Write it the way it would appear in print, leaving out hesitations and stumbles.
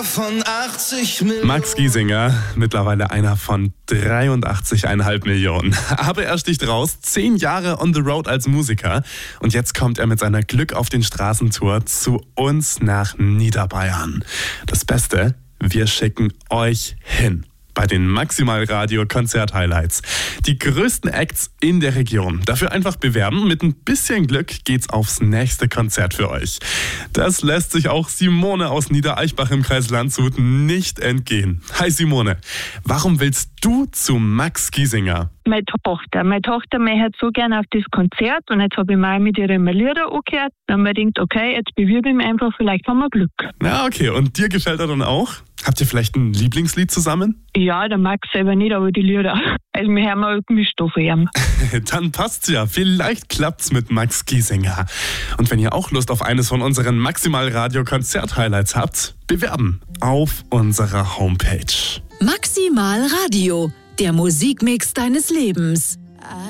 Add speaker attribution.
Speaker 1: Von 80 Millionen.
Speaker 2: Max Giesinger, mittlerweile einer von 83,5 Millionen. Aber er sticht raus, 10 Jahre on the road als Musiker. Und jetzt kommt er mit seiner Glück auf den Straßentour zu uns nach Niederbayern. Das Beste, wir schicken euch hin bei den Maximal Radio Konzert-Highlights. Die größten Acts in der Region. Dafür einfach bewerben. Mit ein bisschen Glück geht's aufs nächste Konzert für euch. Das lässt sich auch Simone aus Niedereichbach im Kreis Landshut nicht entgehen. Hi Simone, warum willst du zu Max Giesinger?
Speaker 3: Meine Tochter möchte so gerne auf das Konzert und jetzt habe ich mal mit ihr immer Lieder angehört. Dann habe ich mir gedacht, okay, jetzt bewerbe ich mich einfach, vielleicht haben wir Glück.
Speaker 2: Ja, okay. Und dir gefällt er dann auch? Habt ihr vielleicht ein Lieblingslied zusammen?
Speaker 3: Ja, der Max selber nicht, aber die Lieder. Also wir hören mal gemischt auf ihm.
Speaker 2: Dann passt's ja. Vielleicht klappt's mit Max Giesinger. Und wenn ihr auch Lust auf eines von unseren Maximal Radio Konzert-Highlights habt, bewerben auf unserer Homepage.
Speaker 4: Maximal Radio, der Musikmix deines Lebens.